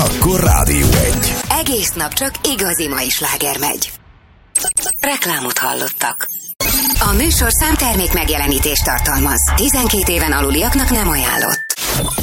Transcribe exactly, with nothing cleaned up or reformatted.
Akkor Rádió egy. Egész nap csak igazi mai sláger megy. Reklámot hallottak. A műsorszám termék megjelenítést tartalmaz. tizenkét éven aluliaknak nem ajánlott.